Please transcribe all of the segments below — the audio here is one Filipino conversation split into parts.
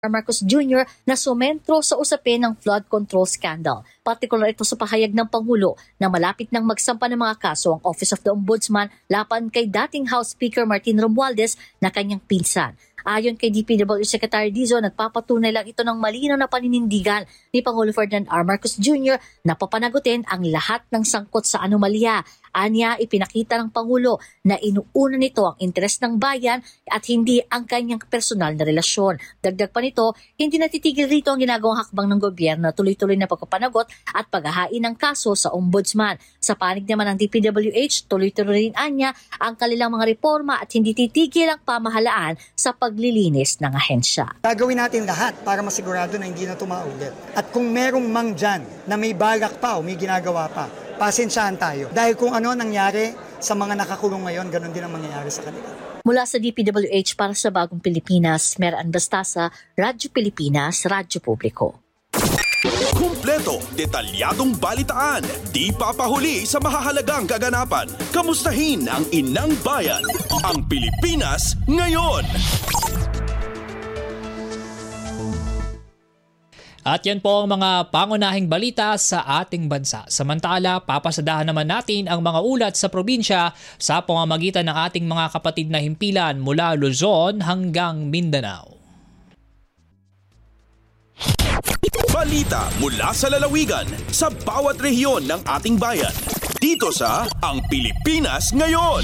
Marcos Jr. na sumentro sa usapin ng flood control scandal. Partikular ito sa pahayag ng Pangulo na malapit nang magsampa ng mga kaso ang Office of the Ombudsman laban kay dating House Speaker Martin Romualdez na kanyang pinsan. Ayon kay DPWH Secretary Dizon, nagpapatunay lang ito ng malinaw na paninindigan ni Pangulo Ferdinand R. Marcos Jr. na papanagutin ang lahat ng sangkot sa anomalya. Anya, ipinakita ng Pangulo na inuuna nito ang interes ng bayan at hindi ang kanyang personal na relasyon. Dagdag pa nito, hindi natitigil rito ang ginagawang hakbang ng gobyerno na tuloy-tuloy na pagpapanagot at paghahain ng kaso sa ombudsman. Sa panig naman ng DPWH, tuloy-tuloy rin anya ang kanilang mga reforma at hindi titigil ang pamahalaan sa paglilinis ng ahensya. Gagawin natin lahat para masigurado na hindi na ito maulit. At kung merong mang dyan na may balak pa o may ginagawa pa, pasensyahan tayo. Dahil kung ano nangyari sa mga nakakulong ngayon, ganun din ang mangyayari sa kanila. Mula sa DPWH para sa Bagong Pilipinas, Meran Bastasa, Radyo Pilipinas, Radyo Publiko. Kumpleto, detalyadong balitaan, di papahuli sa mahahalagang kaganapan. Kamustahin ang inang bayan, ang Pilipinas ngayon. At yan po ang mga pangunahing balita sa ating bansa. Samantala, papasadahan naman natin ang mga ulat sa probinsya sa pamamagitan ng ating mga kapatid na himpilan mula Luzon hanggang Mindanao. Balita mula sa lalawigan sa bawat rehiyon ng ating bayan. Dito sa Ang Pilipinas Ngayon.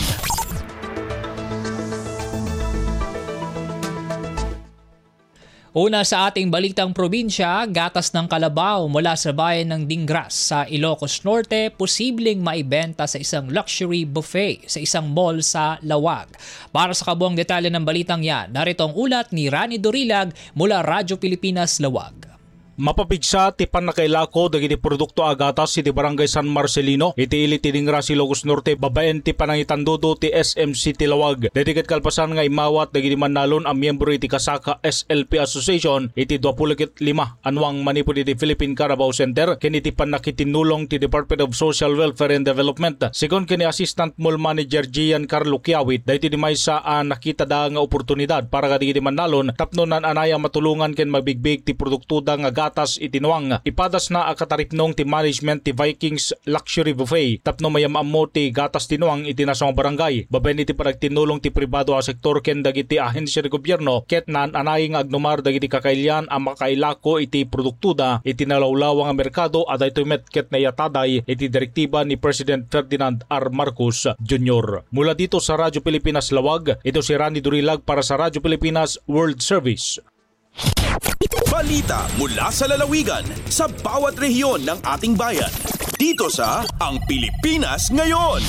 Una sa ating balitang probinsya, gatas ng kalabaw mula sa bayan ng Dingras sa Ilocos Norte posibleng maibenta sa isang luxury buffet sa isang mall sa Lawag. Para sa kabuang detalye ng balitang yan, narito ang ulat ni Rani Dorilag mula Radyo Pilipinas Lawag. Mapapigsa ti panakailako dagiti produkto agatas iti Barangay San Marcelino iti ili ti Dingras Ilocos Norte babaen ti panangitandudo ti SMC ti Lawag. Dediket kalpasan nga imawat dagiti manalon ang miyembro iti Kasaka SLP Association iti 25 anwang manipod iti Philippine Carabao Center ken iti panakitinulong ti Department of Social Welfare and Development. Sigon kini Assistant Mall Manager Gian Carlo Kiawit dahiti di maysa nakita da nga oportunidad para kadagiti manalon tapno nan anaya matulungan ken mabigbig ti produkto da nga gatas itinuang. Ipadas na akataripnong ti management ti Vikings Luxury Buffet tapno mayamamo ti gatas tinuang iti nasong barangay. Babaen iti panagtinulong ti pribado a sektor ken dagiti ahensya ti gobyerno ket nan anayeng agnumar dagiti kakailyan ang makailako iti produktuda iti nalawlawang ang merkado aday met ket nayataday iti direktiba ni President Ferdinand R. Marcos Jr. Mula dito sa Radyo Pilipinas Lawag, ito si Rani Durilag para sa Radyo Pilipinas World Service. Balita mula sa lalawigan sa bawat rehiyon ng ating bayan. Dito sa Ang Pilipinas Ngayon.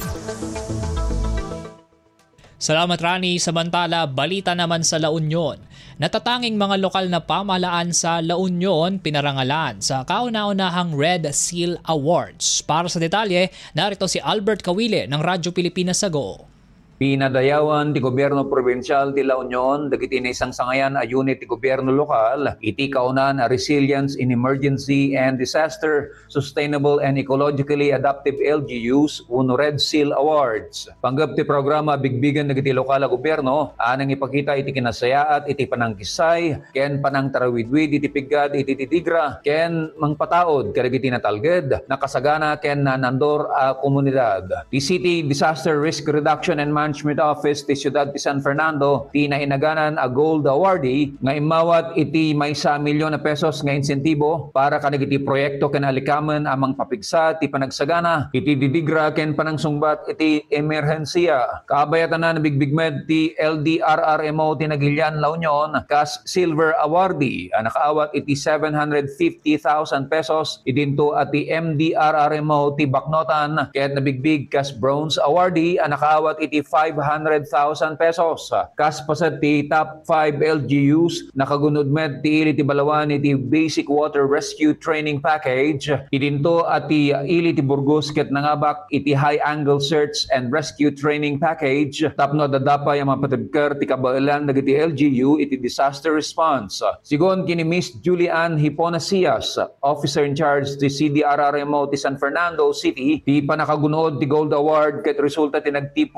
Salamat Rani. Samantala, balita naman sa La Union. Natatanging mga lokal na pamahalaan sa La Union pinarangalan sa kauna-unahang Red Seal Awards. Para sa detalye, narito si Albert Kawile ng Radyo Pilipinas sa Go. Pinadayawan ti gobyerno provincial ti La Union dagiti isang sangayan a unit ti gobyerno lokal iti kaunan a resilience in emergency and disaster sustainable and ecologically adaptive LGUs uno Red Seal Awards. Panggap ti programa bigbigan dagiti lokal a gobyerno anang ipakita iti kinasayaat iti panangkisay ken panang tarawidwid iti piggad iti titigra ken mangpataod kadagiti natalged nakasagana ken nanandor a komunidad. Ti City Disaster Risk Reduction and Management Office ti Ciudad ti San Fernando ti nainaganan a gold awardee nga imawat iti maysa milyon na pesos nga insentibo para kadagiti proyekto ken alikamen amang papigsa ti panagsagana iti didigra ken panangsungbat iti emerhensiya. Kaabayatan na nabigbigmed ti LDRRMO ti Nagilian La Union kas silver awardee nakaawat iti 750,000 pesos idinto at ti MDRRMO ti Baknotan ket nabigbig kas bronze awardee nakaawat iti 500,000 pesos. Kas pasat ti top 5 LGUs nakagunod med ti ili ti Balawan iti Basic Water Rescue Training Package. Idinto at ti ili ti Burgos ket nangabak iti High Angle Search and Rescue Training Package. Tapno dadapay ang mapatagker ti kabailan dagiti LGU iti disaster response. Sigon kini Miss Julian Hiponasias, Officer in Charge ti CDRRMO ti San Fernando City, ti panakagunod ti Gold Award ket resulta ti nagtipon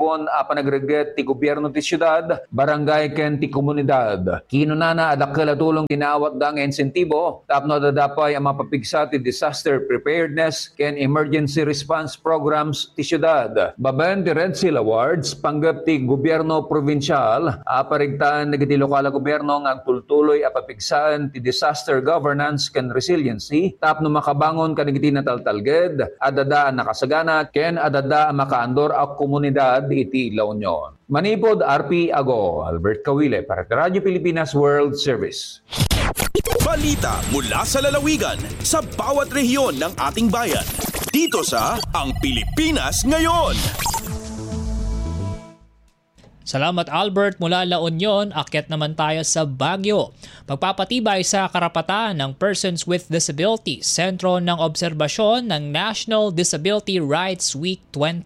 panagreget ti gobyerno ti syudad, barangay ken ti komunidad. Kinunana adakkel tulong tinawat da nga insentibo tapno dadapay ang mapapigsa ti disaster preparedness ken emergency response programs ti syudad. Babaen ti Red Seal Awards panggap ti gobyerno provincial aparigtaan nagiti lokal na gobyerno nga agtultuloy a papigsaan ti disaster governance ken resiliency tapno makabangon kanagiti nataltalged adada nakasagana ken adada makaandor a komunidad iti La Union. Manipod RP Ago, Albert Kawile para sa Radyo Pilipinas World Service. Balita mula sa lalawigan sa bawat rehiyon ng ating bayan. Dito sa Ang Pilipinas Ngayon. Salamat Albert mula La Union, akyat naman tayo sa Baguio. Pagpapatibay sa karapatan ng persons with disabilities, sentro ng obserbasyon ng National Disability Rights Week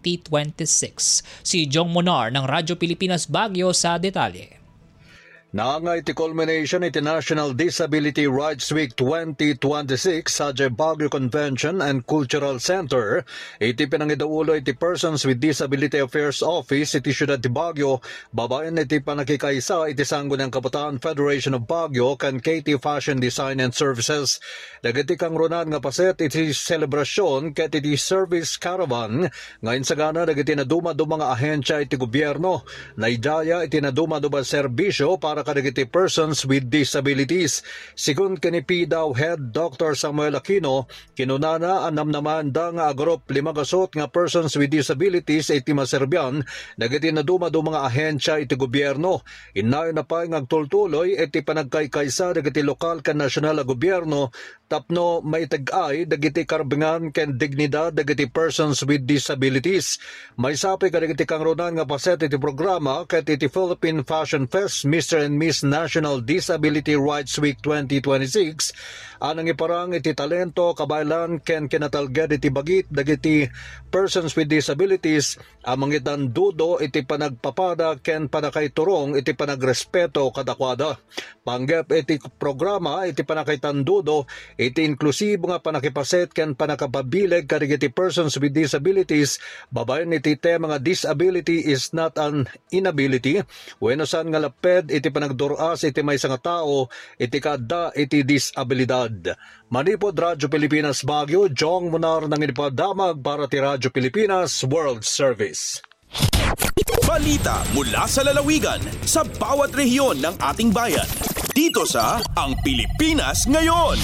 2026. Si Jong Monar ng Radyo Pilipinas Baguio sa detalye. Naangay ti culmination iti National Disability Rights Week 2026 sa Baguio Convention and Cultural Center. Iti pinangidaulo iti Persons with Disability Affairs Office iti Siyudad ti Baguio. Babaen iti panakikaisa iti Sangguniang Kabataan Federation of Baguio kan KT Fashion Design and Services. Dagiti kang runan nga paset iti selebrasyon ket iti service caravan. Ngayon sagana dagiti naduma-duma nga ahensya iti gobyerno. Naidaya iti naduma-duma serbisyo para kadagiti persons with disabilities. Sigun kanipi daw Head Dr. Samuel Aquino, kinunana anam naman da nga agrup 5 nga persons with disabilities iti maserbian, dagiti naduma-duma nga ahensya iti gobyerno. Inayon na pa nga agtultuloy iti panagkaykaysa dagiti lokal kan nasyonal a gobyerno tapno maitag-ay dagiti karbingan ken dignidad dagiti persons with disabilities. May sapi kadagiti kang runan nga paset iti programa ket iti Philippine Fashion Fest Mr. and Miss National Disability Rights Week 2026 anang iparang iti talento kabaylan ken kinatalged iti bagit dagiti persons with disabilities amang itandudo iti panagpapada ken panakaiturong iti panagrespeto kadakwada. Panggep iti programa iti panakaitandudo iti inklusibo nga panakipaset ken panakapabileg kadagiti persons with disabilities. Babaen iti tema nga disability is not an inability wenno san nga laped iti panagduras iti maysa nga tao iti kada iti disabilidad. Manipod Radyo Pilipinas Baguio, Jong Monar ng inipadamag para ti Radyo Pilipinas World Service. Balita mula sa lalawigan sa bawat rehiyon ng ating bayan. Dito sa Ang Pilipinas Ngayon.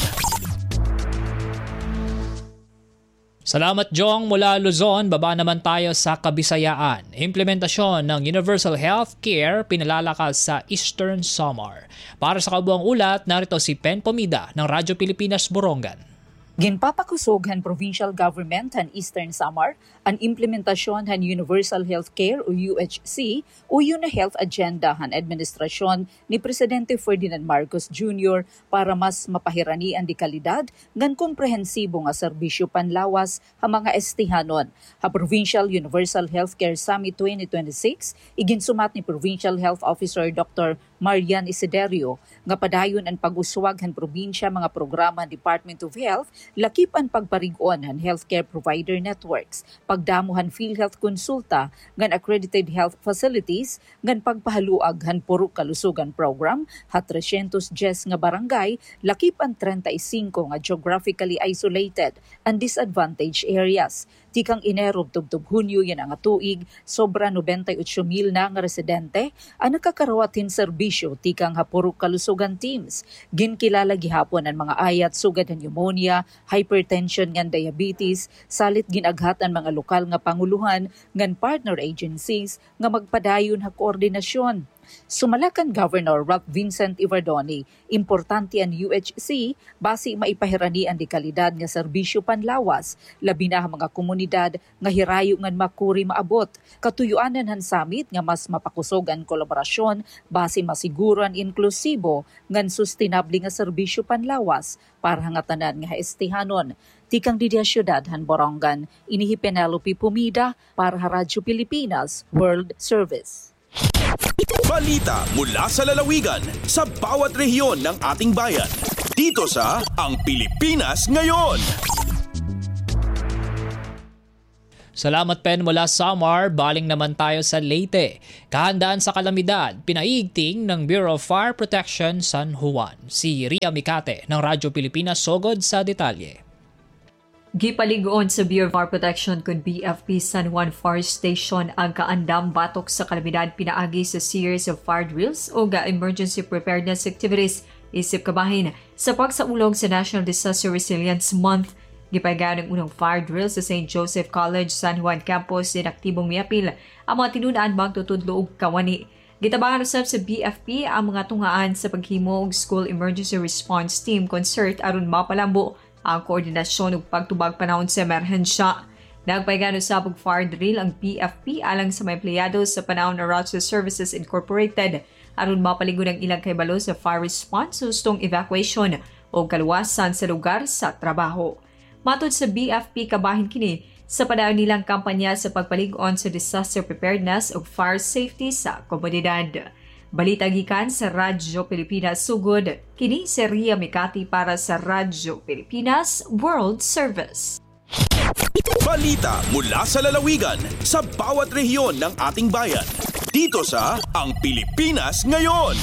Salamat Jong mula Luzon, baba naman tayo sa Kabisayaan. Implementasyon ng Universal Health Care pinalalakas sa Eastern Samar. Para sa kabuang ulat, narito si Pen Pomida ng Radyo Pilipinas Borongan. Ginpapakusog han provincial government han Eastern Samar ang implementasyon han Universal Health Care o UHC o yun na health agenda han administrasyon ni Presidente Ferdinand Marcos Jr. para mas mapahirani ang kalidad ngan komprehensibo nga serbisyo panlawas ha mga estihanon. Ha Provincial Universal Health Care Summit 2026 iginsumat ni Provincial Health Officer Dr. Marian Isiderio nga padayon ang pag-uswag han probinsya mga programa Department of Health lakip ang pagparigon han healthcare provider networks, pagdamuhan PhilHealth konsulta ngan accredited health facilities, ngan pagpahaluag han purok kalusugan program, ha 310 nga barangay, lakip ang 35 nga geographically isolated and disadvantaged areas. Tikang Enero tubtub Hunyo yan ang tuig, sobra 98,000 na nga residente ang nakakarawatin serbisyo tikang hapurok kalusugan teams. Ginkilala gihapon ang mga ayat sugad ng pneumonia, hypertension ngan diabetes, salit ginaghat ang mga lokal nga panguluhan ngan partner agencies nga magpadayon ha koordinasyon. Sumalakan Governor Ralph Vincent Ivardoni, importante ang UHC basi maipahirani ang dekalidad nga serbisyo panlawas, labi na mga komunidad nga hirayo ngan makuri maabot. Katuyuanan han summit nga mas mapakusog ang kolaborasyon basi masiguran inklusibo ngan sustainable nga serbisyo panlawas para hangatanan nga estihanon. Tikang Didia Syudad han Borongan, inihi Penelope Pumida para Radyo Pilipinas World Service. Balita mula sa lalawigan sa bawat rehiyon ng ating bayan. Dito sa Ang Pilipinas Ngayon. Salamat Pen mula Samar, baling naman tayo sa Leyte. Kahandaan sa kalamidad, pinaigting ng Bureau of Fire Protection San Juan. Si Ria Mikate ng Radyo Pilipinas sugod sa detalye. Gipaligoon sa Bureau of Fire Protection kung BFP San Juan Fire Station ang kaandam batok sa kalamidad pinaagi sa series of fire drills o emergency preparedness activities isip kabahin sa pagsaulog sa National Disaster Resilience Month. Gipaygaan ng unang fire drill sa St. Joseph College San Juan Campus din aktibong miapil ang mga tinunaan magtutudlo og kawani. Gitabangan usab sa BFP ang mga tungaan sa paghimo og School Emergency Response Team concert aron mapalambo ang koordinasyon ug pagtubag panahon sa emerhensya. Nagpaygaan usab og fire drill ang BFP alang sa mga empleyado sa panahon na Rochester Services Incorporated aron mapaligod ang ilang kahibalo sa fire response ustong evacuation o kaluwasan sa lugar sa trabaho. Matod sa BFP kabahin kini sa padayon nilang kampanya sa pagpalig-on sa disaster preparedness ug fire safety sa komunidad. Balita gikan sa Radyo Pilipinas sugod, kini si Ria Mikati para sa Radyo Pilipinas World Service. Balita mula sa lalawigan sa bawat rehiyon ng ating bayan. Dito sa Ang Pilipinas Ngayon.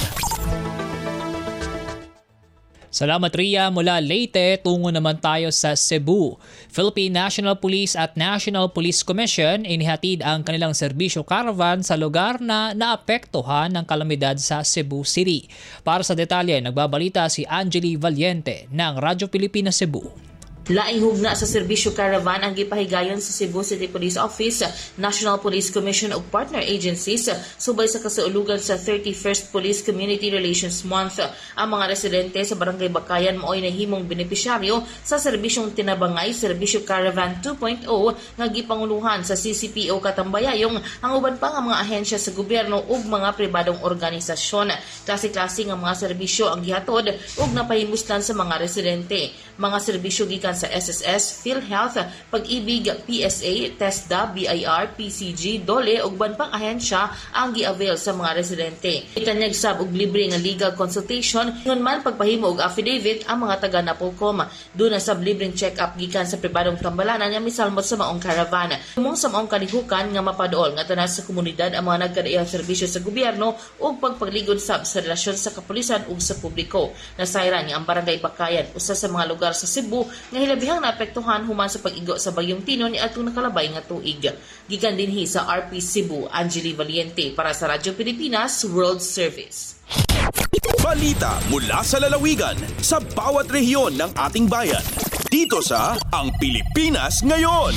Salamat Ria mula Leyte, tungo naman tayo sa Cebu. Philippine National Police at National Police Commission inihatid ang kanilang serbisyo caravan sa lugar na naapektuhan ng kalamidad sa Cebu City. Para sa detalye, nagbabalita si Angeli Valiente ng Radyo Pilipinas Cebu. Laing hugna sa serbisyo caravan ang gipahigayon sa Cebu City Police Office, National Police Commission ug partner agencies subay sa kasaulugan sa 31st Police Community Relations Month. Ang mga residente sa Barangay Bakayan maoy nahimong benepisyaryo sa serbisyong tinabangay Serbisyo Caravan 2.0 nga gipanguluhan sa CCPO Katambayayong ang uban pa nga mga ahensya sa gobyerno ug mga pribadong organisasyon. Klase-klase nga mga serbisyo ang gihatod ug napahimuslan sa mga residente. Mga serbisyo gikan sa SSS, PhilHealth, Pag-ibig, PSA, TESDA, BIR, PCG, DOLE ug ban pang ahensya ang gi-avail sa mga residente. Itanyag sab og libre nga legal consultation ngun man pagpahimo og affidavit ang mga taga Napolcom. Doon na sab libreng check-up gikan sa pribadong tambalanan nga misalmot sa maong caravan. Tumong sa maong kalihukan nga mapaduol nga tanan sa komunidad ang mga nagkadaiyang serbisyo sa gobyerno ug pagpagligod sab sa relasyon sa kapulisan ug sa publiko. Nasayran nga ang Barangay Bakayan usa sa mga lugar sa Cebu nga hilabihang naapektuhan human sa pag-igo sa Bagyong Tino ni atong nakalabay nga tuig. Gikan dinhi sa RP Cebu, Angeli Valiente para sa Radyo Pilipinas World Service. Balita mula sa lalawigan sa bawat rehiyon ng ating bayan. Dito sa Ang Pilipinas Ngayon.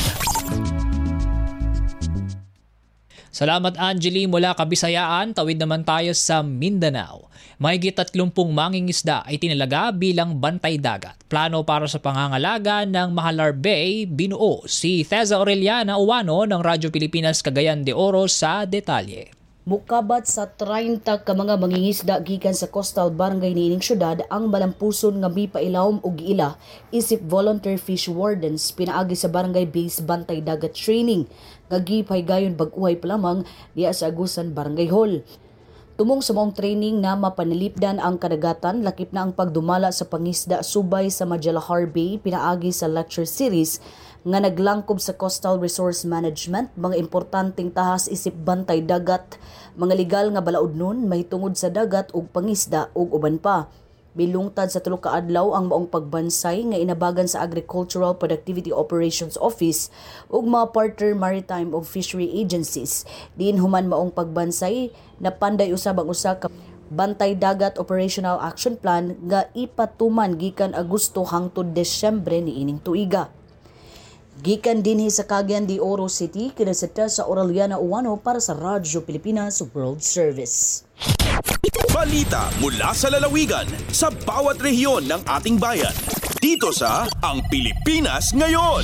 Salamat Angeli mula Kabisayaan, tawid naman tayo sa Mindanao. Mahigit 30 mangingisda ay tinalaga bilang bantay dagat. Plano para sa pangangalaga ng Mahalar Bay, binuo si Theza Aureliana Uwano ng Radyo Pilipinas Cagayan de Oro sa detalye. Mukabat sa 30 ka mga mangingisda gikan sa coastal barangay niining syudad ang malampuson nga mipailawom og giila isip volunteer fish wardens pinaagi sa barangay base bantay dagat training nga gipahigayon bag-uhay pa lamang diya sa Agusan Barangay Hall. Tumong sa maong training na mapanilipdan ang kadagatan, lakip na ang pagdumala sa pangisda subay sa Majalahar Bay pinaagi sa lecture series nga naglangkob sa Coastal Resource Management, mga importanteng tahas isip bantay dagat, mga legal nga balaod nun, mahitungod sa dagat ug pangisda ug uban pa. Bilungtad sa 3 ka adlaw ang maong pagbansay nga inabagan sa Agricultural Productivity Operations Office ug mga partner maritime ug fishery agencies. Diin human maong pagbansay napanday usab ang usa ka bantay dagat operational action plan nga ipatuman gikan Agosto hangtod Desyembre niining tuiga. Gikan dinhi sa Cagayan de Oro City, kinasita sa Aureliana Uwano para sa Radyo Pilipinas World Service. Balita mula sa lalawigan sa bawat rehiyon ng ating bayan. Dito sa Ang Pilipinas Ngayon.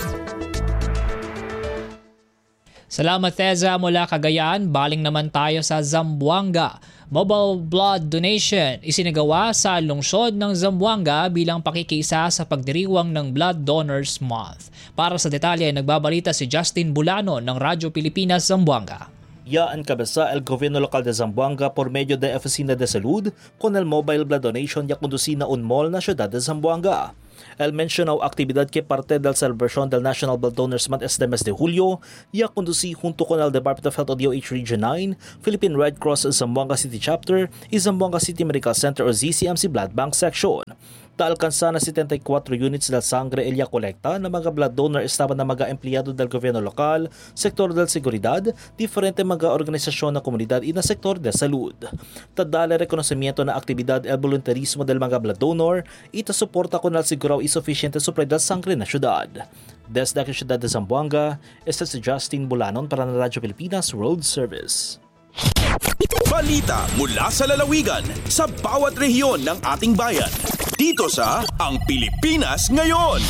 Salamat Theza mula Cagayan, baling naman tayo sa Zamboanga. Mobile blood donation isinagawa sa lungsod ng Zamboanga bilang pakikisa sa pagdiriwang ng Blood Donors Month. Para sa detalye, nagbabalita si Justin Bulano ng Radyo Pilipinas Zamboanga. Ya encabeza el gobierno local de Zamboanga por medio de Oficina de Salud con el mobile blood donation ya conducida un mall na siyudad de Zamboanga. El mencionó actividad que parte del celebración del National Blood Donors Month este mes de julio y a conducir junto con el Department of Health o DOH Region 9, Philippine Red Cross Zamboanga City Chapter y Zamboanga City Medical Center o ZCMC Blood Bank Section. Naalcansa na 74 units del sangre el kolekta na mga blood donor estaban na mga empleyado del gobyerno lokal, sektor del seguridad, diferente mga organisasyon ng komunidad y na sektor de salud. Tadala reconocimiento na aktibidad el voluntarismo del mga blood donor ita suporta con el siguraw y suficiente supply del sangre na syudad. Desde la ciudad de Zamboanga, este si Justin Bulanon para na Radyo Pilipinas World Service. Balita mula sa lalawigan sa bawat rehiyon ng ating bayan. Dito sa Ang Pilipinas Ngayon.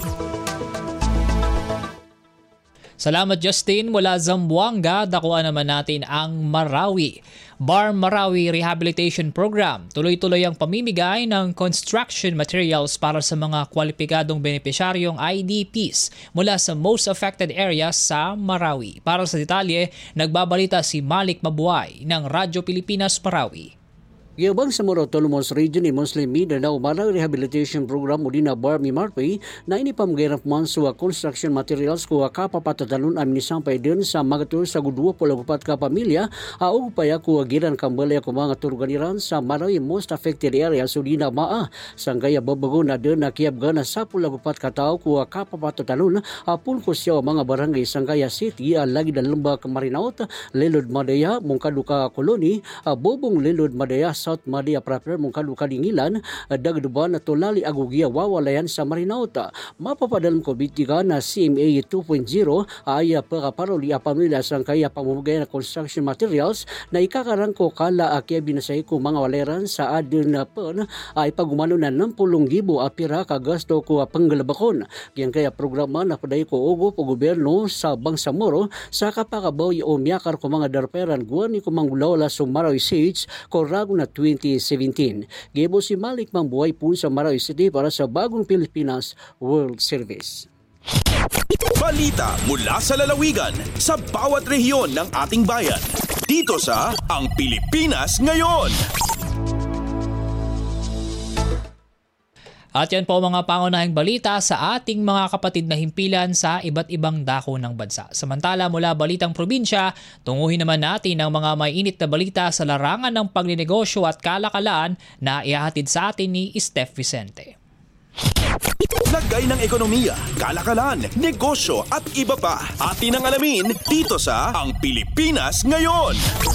Salamat Justin. Mula Zamboanga, dakuan naman natin ang Marawi. Bar Marawi Rehabilitation Program. Tuloy-tuloy ang pamimigay ng construction materials para sa mga kwalipikadong benepisyaryong IDPs mula sa most affected areas sa Marawi. Para sa detalye, nagbabalita si Malik Mabuhay ng Radyo Pilipinas Marawi. Giyabang sa Morotonomos Region ni Muslim Mindanao Marang Rehabilitation Program muli na Bar Mimarpay na inipamagirap man sa construction materials ko kapapatatalon ang nisampay din sa magatur sa gudwa pulagupat ka pamilya o upaya ko agiran kambali ako mga turganiran sa Marawi most affected areas o di na maa sanggaya babago na din na kiyabga na sa pulagupat ka tao ko kapapatatalon pulko siya mga barangay Sanggaya City lagi na lembak Marinaot, Lilod Madaya, Mungkaduka Koloni, Bobong Lilod Madaya South Madia proper Mungkadu Kalingilan, dagduban na tulali agugia wawalayan sa Marinauta. Mapapadalam ko bitiga na CMA 2.0 ay pagkaparoli pamilya sang kaya pamumugay na construction materials na ikakarang ko kala akya binasay ko mga waleran sa adun na pon ay pagumano na 60,000 apira kagasto ko panggalabakon. Yan kaya programa na paday ko ugo po gobyerno sa Bangsamoro sa kapakabaw o miyakar ko mga darperan guwan ni kumanggulawla sa Marawi Siege korago na 2017. Gibo si Malik Mambuhay po sa Marawi City para sa Bagong Pilipinas World Service. Balita mula sa lalawigan sa bawat rehiyon ng ating bayan. Dito sa Ang Pilipinas Ngayon. At yan po mga pangunahing balita sa ating mga kapatid na himpilan sa iba't ibang dako ng bansa. Samantala mula Balitang Probinsya, tunguhin naman natin ang mga mainit na balita sa larangan ng pagninegosyo at kalakalan na ihahatid sa atin ni Steph Vicente. Lagay ng ekonomiya, kalakalan, negosyo at iba pa. Atin ang alamin dito sa Ang Pilipinas Ngayon.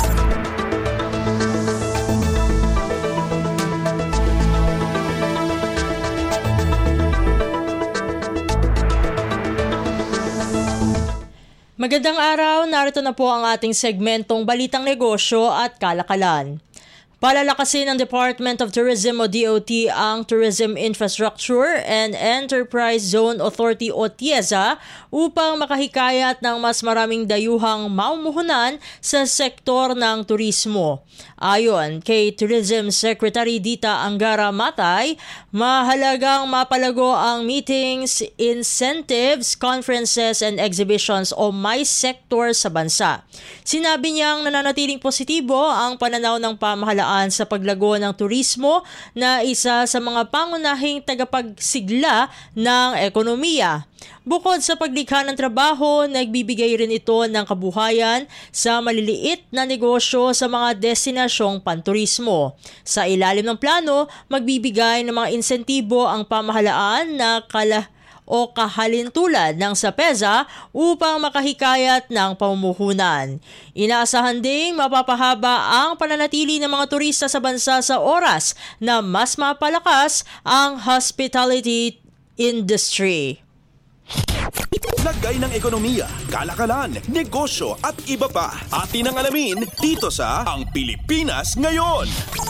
Magandang araw, narito na po ang ating segmentong Balitang Negosyo at Kalakalan. Palalakasin ng Department of Tourism o DOT ang Tourism Infrastructure and Enterprise Zone Authority o TIEZA upang makahikayat ng mas maraming dayuhang mamumuhunan sa sektor ng turismo. Ayon kay Tourism Secretary Dita Angara Matay, mahalagang mapalago ang meetings, incentives, conferences and exhibitions o MICE sector sa bansa. Sinabi niyang nananatiling positibo ang pananaw ng pamahalaan sa paglago ng turismo na isa sa mga pangunahing tagapagsigla ng ekonomiya. Bukod sa paglikha ng trabaho, nagbibigay rin ito ng kabuhayan sa maliliit na negosyo sa mga destinasyong panturismo. Sa ilalim ng plano, magbibigay ng mga insentibo ang pamahalaan na kahalintulad ng SAPEZA upang makahikayat ng pamumuhunan. Inaasahan ding mapapahaba ang pananatili ng mga turista sa bansa sa oras na mas mapalakas ang hospitality industry. Lagay ng ekonomiya, kalakalan, negosyo at iba pa. Atin ang alamin dito sa Ang Pilipinas Ngayon.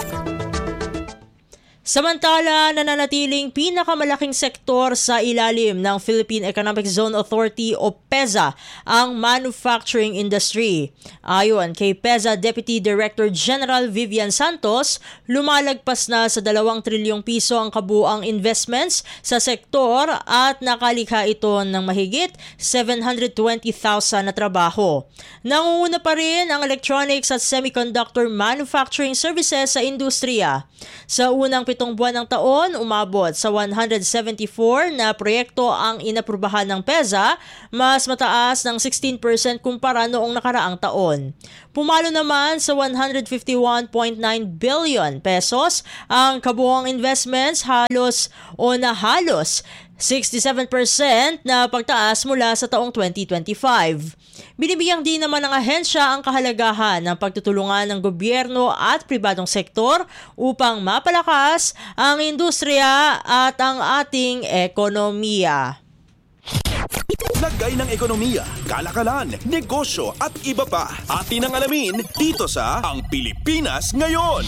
Samantala, nananatiling pinakamalaking sektor sa ilalim ng Philippine Economic Zone Authority o PEZA ang manufacturing industry. Ayon kay PEZA Deputy Director General Vivian Santos, lumalagpas na sa 2 trilyong piso ang kabuang investments sa sektor at nakalikha ito ng mahigit 720,000 na trabaho. Nangunguna pa rin ang electronics at semiconductor manufacturing services sa industriya. Sa unang pitong buwan ng taon, umabot sa 174 na proyekto ang inaprubahan ng PEZA, mas mataas ng 16% kumpara noong nakaraang taon. Pumalo naman sa 151.9 billion pesos ang kabuuang investments, halos 67% na pagtaas mula sa taong 2025. Binibigyang din naman ng ahensya ang kahalagahan ng pagtutulungan ng gobyerno at pribadong sektor upang mapalakas ang industriya at ang ating ekonomiya. Lagay ng ekonomiya, kalakalan, negosyo at iba pa. Atin ang alamin dito sa Ang Pilipinas Ngayon.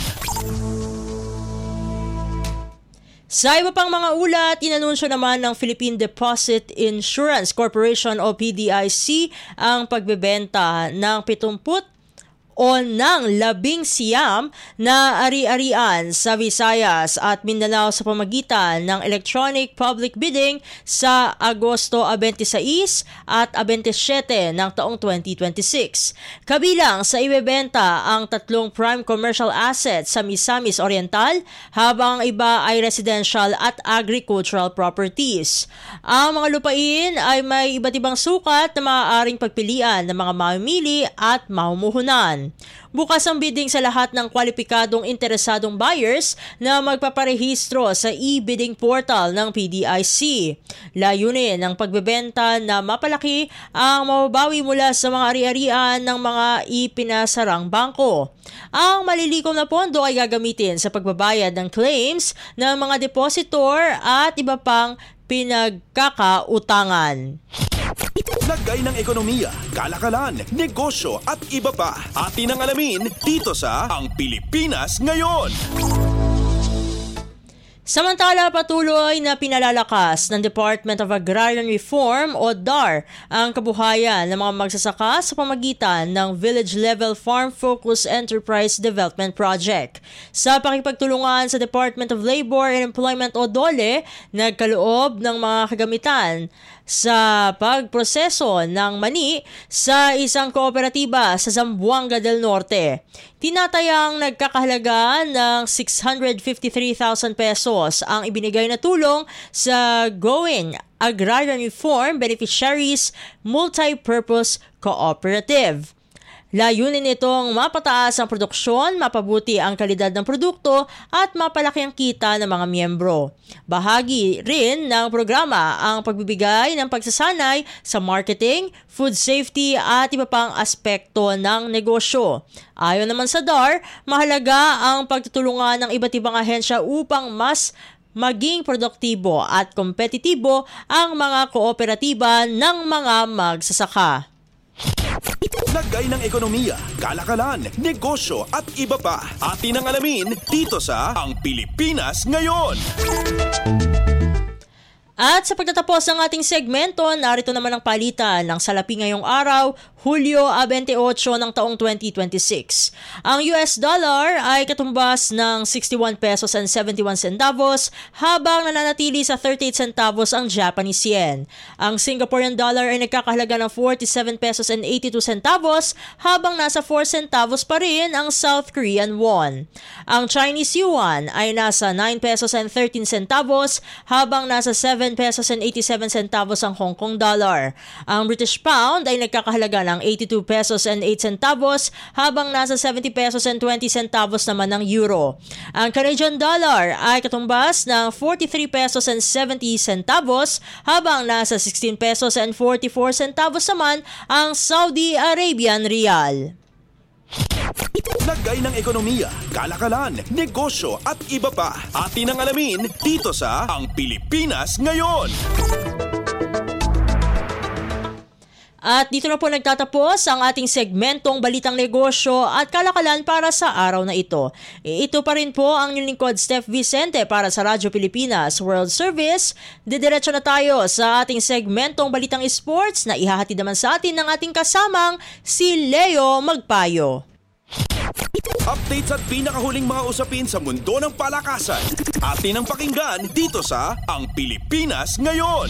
Sa iba pang mga ulat, inanunsyo naman ng Philippine Deposit Insurance Corporation o PDIC ang pagbebenta ng 70 o ng 19 na ari-arian sa Visayas at Mindanao sa pamagitan ng electronic public bidding sa Agosto 26 at 27 ng taong 2026. Kabilang sa ibebenta ang 3 prime commercial assets sa Misamis Oriental habang ang iba ay residential at agricultural properties. Ang mga lupain ay may iba't ibang sukat na maaaring pagpilian ng mga mamimili at mamumuhunan. Bukas ang bidding sa lahat ng kwalipikadong interesadong buyers na magpaparehistro sa e-bidding portal ng PDIC. Layunin ng pagbebenta na mapalaki ang mababawi mula sa mga ari-arian ng mga ipinasarang bangko. Ang malilikom na pondo ay gagamitin sa pagbabayad ng claims ng mga depositor at iba pang pinagkakautangan. Lagay ng ekonomiya, kalakalan, negosyo at iba pa. Atin ang alamin dito sa Ang Pilipinas Ngayon. Samantala, patuloy na pinalalakas ng Department of Agrarian Reform o DAR ang kabuhayan ng mga magsasaka sa pamagitan ng Village Level Farm Focus Enterprise Development Project. Sa pakipagtulungan sa Department of Labor and Employment o DOLE, nagkaloob ng mga kagamitan sa pagproseso ng mani sa isang kooperatiba sa Zamboanga del Norte. Tinatayang nagkakahalaga ng 653,000 pesos ang ibinigay na tulong sa Going Agrarian Reform Beneficiaries Multi-Purpose Cooperative. Layunin nitong mapataas ang produksyon, mapabuti ang kalidad ng produkto at mapalaki ang kita ng mga miyembro. Bahagi rin ng programa ang pagbibigay ng pagsasanay sa marketing, food safety at iba pang aspekto ng negosyo. Ayon naman sa DAR, mahalaga ang pagtutulungan ng iba't ibang ahensya upang mas maging produktibo at kompetitibo ang mga kooperatiba ng mga magsasaka. Lagay ng ekonomiya, kalakalan, negosyo at iba pa. Atin ang alamin dito sa Ang Pilipinas Ngayon. At sa pagtatapos ng ating segmento, narito naman ang palitan ng salapi ngayong araw, Hulyo 28 ng taong 2026. Ang US dollar ay katumbas ng 61 pesos and 71 centavos habang nananatili sa 38 centavos ang Japanese yen. Ang Singaporean dollar ay nagkakahalaga ng 47 pesos and 82 centavos habang nasa 4 centavos pa rin ang South Korean won. Ang Chinese yuan ay nasa 9 pesos and 13 centavos habang nasa 7 pesos and 87 centavos ang Hong Kong dollar. Ang British pound ay nagkakahalaga ng 82 pesos and 8 centavos habang nasa 70 pesos and 20 centavos naman ang euro. Ang Canadian dollar ay katumbas ng 43 pesos and 70 centavos habang nasa 16 pesos and 44 centavos naman ang Saudi Arabian rial. Lagay ng ekonomiya, kalakalan, negosyo at iba pa. Atin ang alamin dito sa Ang Pilipinas Ngayon. At dito na po nagtatapos ang ating segmentong Balitang Negosyo at Kalakalan para sa araw na ito. Ito pa rin po ang inyong lingkod, Steph Vicente, para sa Radyo Pilipinas World Service. Didiretso na tayo sa ating segmentong Balitang Sports na ihahatid naman sa atin ng ating kasamang si Leo Magpayo. Updates at pinakahuling mga usapin sa mundo ng palakasan. Atin ang pakinggan dito sa Ang Pilipinas Ngayon.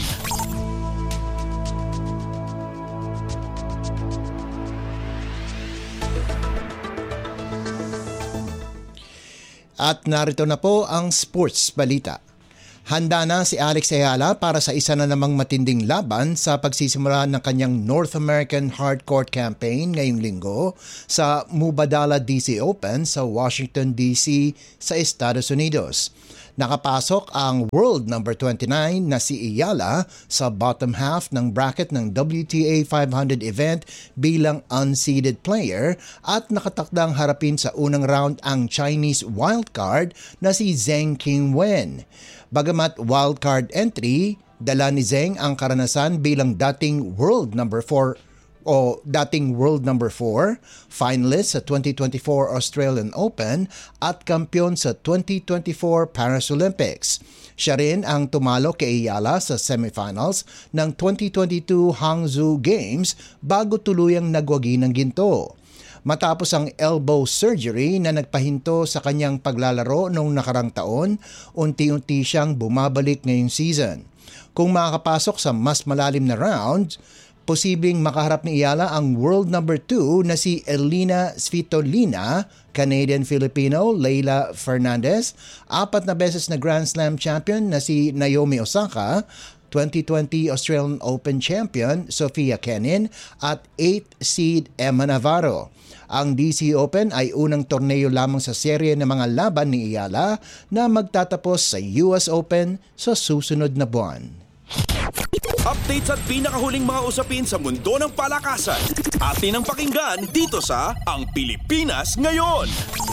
At narito na po ang sports balita. Handa na si Alex Ayala para sa isa na namang matinding laban sa pagsisimula ng kanyang North American Hardcourt Campaign ngayong linggo sa Mubadala DC Open sa Washington DC sa Estados Unidos. Nakapasok ang world number 29 na si Ayala sa bottom half ng bracket ng WTA 500 event bilang unseeded player at nakatakdang harapin sa unang round ang Chinese wildcard na si Zheng Qinwen. Bagamat wildcard entry, dala ni Zheng ang karanasan bilang dating world number 4, finalist sa 2024 Australian Open at kampiyon sa 2024 Paris Olympics. Siya rin ang tumalo kay Ayala sa semifinals ng 2022 Hangzhou Games bago tuluyang nagwagi ng ginto. Matapos ang elbow surgery na nagpahinto sa kanyang paglalaro noong nakarang taon, unti-unti siyang bumabalik ngayong season. Kung makakapasok sa mas malalim na rounds, posibleng makaharap ni Ayala ang world number 2 na si Elina Svitolina, Canadian-Filipino Leyla Fernandez, 4 na beses na Grand Slam champion na si Naomi Osaka, 2020 Australian Open champion Sofia Kenin at 8th seed Emma Navarro. Ang DC Open ay unang torneo lamang sa serye ng mga laban ni Ayala na magtatapos sa US Open sa susunod na buwan. Updates at pinakahuling mga usapin sa mundo ng palakasan. Atin ang pakinggan dito sa Ang Pilipinas Ngayon.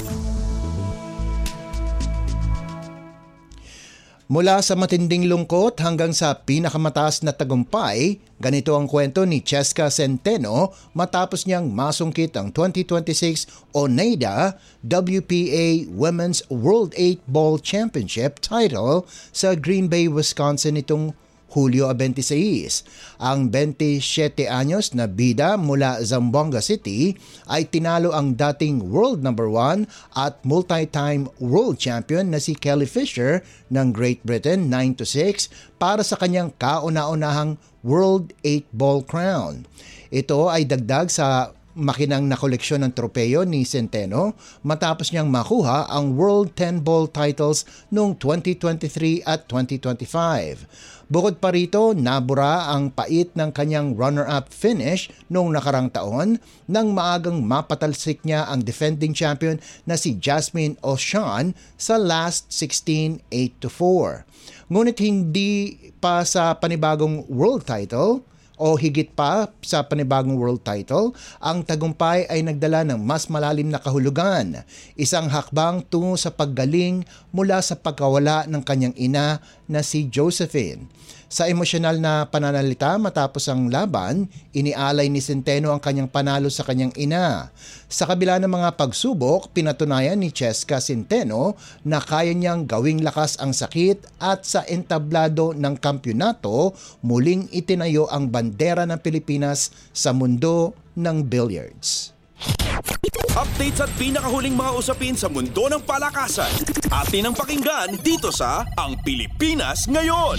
Mula sa matinding lungkot hanggang sa pinakamataas na tagumpay, ganito ang kwento ni Cheska Centeno matapos niyang masungkit ang 2026 Oneida WPA Women's World 8 Ball Championship title sa Green Bay, Wisconsin nitong Hulyo 26. Ang 27 anyos na bida mula Zamboanga City ay tinalo ang dating world number 1 at multi-time world champion na si Kelly Fisher ng Great Britain 9-6 para sa kanyang kauna-unahang World 8 Ball crown. Ito ay dagdag sa makinang na koleksyon ng tropeyo ni Centeno matapos niyang makuha ang World 10 Ball titles noong 2023 at 2025. Bukod pa rito, nabura ang pait ng kanyang runner-up finish noong nakarang taon nang maagang mapatalsik niya ang defending champion na si Jasmine O'Shawn sa last 16 8-4. Ngunit hindi pa sa panibagong world title o higit pa sa panibagong world title, ang tagumpay ay nagdala ng mas malalim na kahulugan, isang hakbang tungo sa paggaling mula sa pagkawala ng kanyang ina na si Josephine. Sa emosyonal na pananalita matapos ang laban, inialay ni Centeno ang kanyang panalo sa kanyang ina. Sa kabila ng mga pagsubok, pinatunayan ni Cheska Centeno na kaya niyang gawing lakas ang sakit at sa entablado ng kampyonato, muling itinayo ang bandera ng Pilipinas sa mundo ng billiards. Updates at pinakahuling mga usapin sa mundo ng palakasan. Atin ang pakinggan dito sa Ang Pilipinas Ngayon.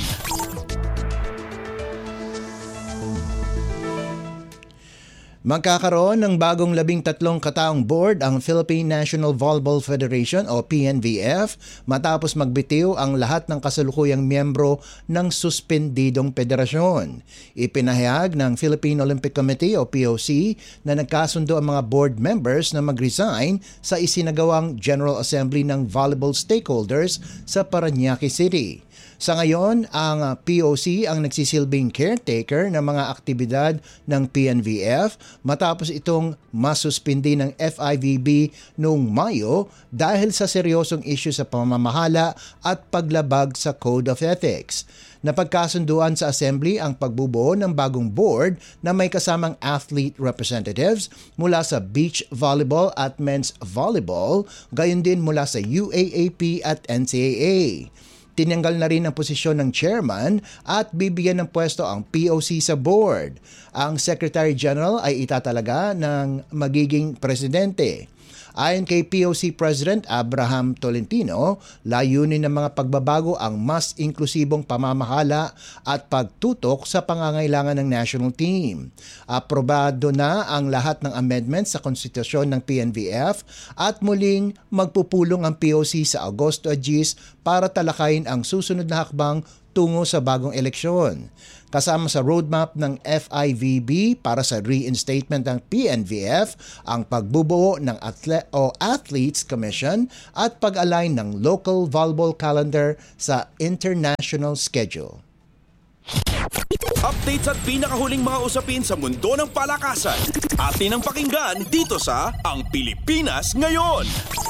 Magkakaroon ng bagong 13 kataong board ang Philippine National Volleyball Federation o PNVF matapos magbitiw ang lahat ng kasalukuyang miyembro ng suspendidong federasyon. Ipinahayag ng Philippine Olympic Committee o POC na nagkasundo ang mga board members na mag-resign sa isinagawang General Assembly ng volleyball stakeholders sa Parañaque City. Sa ngayon, ang POC ang nagsisilbing caretaker ng mga aktibidad ng PNVF matapos itong masuspindi ng FIVB noong Mayo dahil sa seryosong issue sa pamamahala at paglabag sa Code of Ethics. Napagkasunduan sa Assembly ang pagbubuo ng bagong board na may kasamang athlete representatives mula sa beach volleyball at men's volleyball, gayon din mula sa UAAP at NCAA. Tinanggal na rin ang posisyon ng chairman at bibigyan ng pwesto ang POC sa board. Ang Secretary General ay itatalaga ng magiging presidente. Ayon kay POC President Abraham Tolentino, layunin ng mga pagbabago ang mas inklusibong pamamahala at pagtutok sa pangangailangan ng national team. Aprobado na ang lahat ng amendments sa konstitusyon ng PNVF at muling magpupulong ang POC sa Agosto 10 para talakayin ang susunod na hakbang tungo sa bagong eleksyon. Kasama sa roadmap ng FIVB para sa reinstatement ng PNVF ang pagbubuo ng Athletes Commission at pag-align ng local volleyball calendar sa international schedule. Updates at pinakahuling mga usapin sa mundo ng palakasan. Atin ang pakinggan dito sa Ang Pilipinas Ngayon.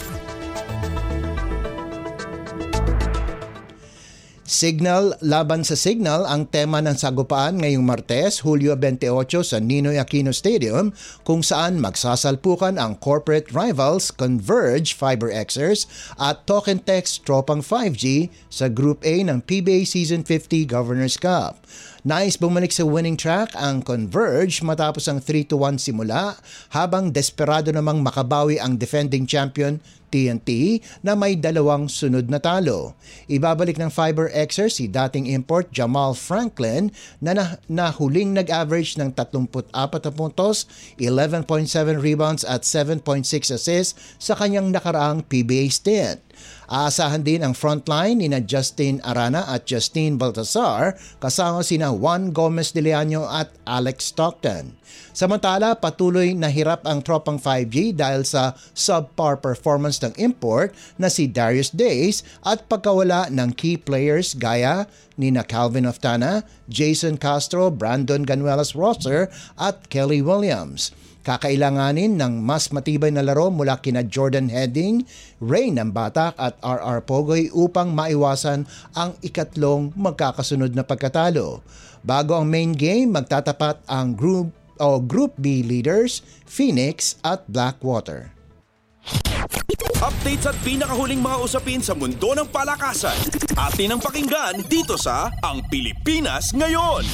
Signal laban sa signal ang tema ng sagupaan ngayong Martes, Hulyo 28 sa Ninoy Aquino Stadium kung saan magsasalpukan ang corporate rivals Converge FiberXers at Token Text Tropang 5G sa Group A ng PBA Season 50 Governors Cup. Nais bumalik sa winning track ang Converge matapos ang 3-1 simula habang desperado namang makabawi ang defending champion TNT na may 2 sunod na talo. Ibabalik ng FiberXers si dating import Jamal Franklin na huling nag-average ng 34 na puntos, 11.7 rebounds at 7.6 assists sa kanyang nakaraang PBA stint. Aasahan din ang frontline ni Justin Arana at Justine Baltasar kasama sina Juan Gomez de Leaño at Alex Stockton. Samantala, patuloy na hirap ang Tropang 5G dahil sa subpar performance ng import na si Darius Days at pagkawala ng key players gaya ni Calvin Oftana, Jason Castro, Brandon Ganuelas-Rosser at Kelly Williams. Kakailanganin ng mas matibay na laro mula kina Jordan Heading, Ray Nambatak at RR Pogoy upang maiwasan ang ikatlong magkakasunod na pagkatalo. Bago ang main game, magtatapat ang Group B leaders, Phoenix at Blackwater. Updates at pinakahuling mga usapin sa mundo ng palakasan. Atin ang pakinggan dito sa Ang Pilipinas Ngayon.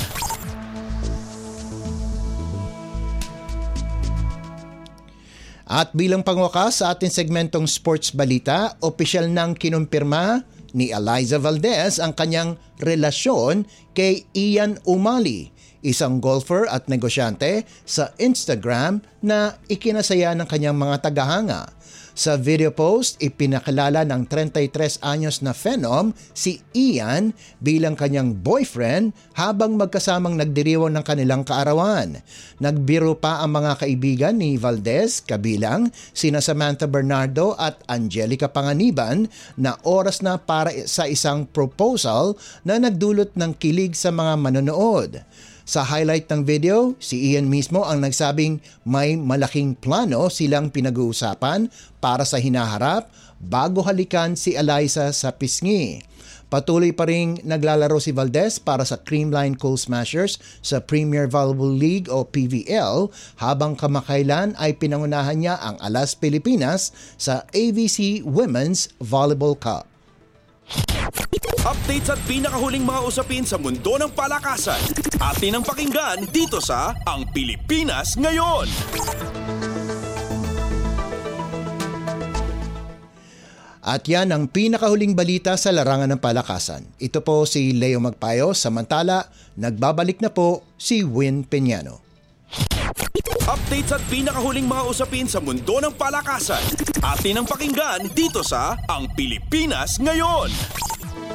At bilang pangwakas sa ating segmentong sports balita, opisyal nang kinumpirma ni Eliza Valdez ang kanyang relasyon kay Ian Umali, isang golfer at negosyante sa Instagram na ikinasaya ng kanyang mga tagahanga. Sa video post, ipinakilala ng 33 anyos na Phenom si Ian bilang kanyang boyfriend habang magkasamang nagdiriwang ng kanilang kaarawan. Nagbiro pa ang mga kaibigan ni Valdez kabilang sina Samantha Bernardo at Angelica Panganiban na oras na para sa isang proposal na nagdulot ng kilig sa mga manonood. Sa highlight ng video, si Ian mismo ang nagsabing may malaking plano silang pinag-uusapan para sa hinaharap bago halikan si Eliza sa pisngi. Patuloy pa ring naglalaro si Valdez para sa Creamline Coal Smashers sa Premier Volleyball League o PVL habang kamakailan ay pinangunahan niya ang Alas Pilipinas sa AVC Women's Volleyball Cup. Updates at pinakahuling mga usapin sa mundo ng palakasan. Atin ang pakinggan dito sa Ang Pilipinas Ngayon. At yan ang pinakahuling balita sa larangan ng palakasan. Ito po si Leo Magpayo, samantala nagbabalik na po si Win Peñano. Updates at pinakahuling mga usapin sa mundo ng palakasan. Atin ang pakinggan dito sa Ang Pilipinas Ngayon.